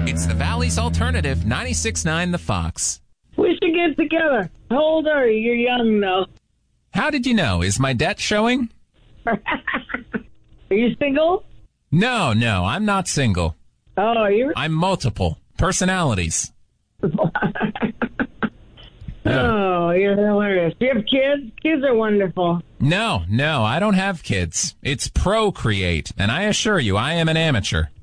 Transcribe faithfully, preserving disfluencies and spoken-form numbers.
It's the Valley's Alternative, ninety-six point nine The Fox. We should get together. How old are you? You're young, though. How did you know? Is my debt showing? Are you single? No, no, I'm not single. Oh, you're... I'm multiple personalities. Oh, you're hilarious. Do you have kids? Kids are wonderful. No, no, I don't have kids. It's Procreate, and I assure you, I am an amateur.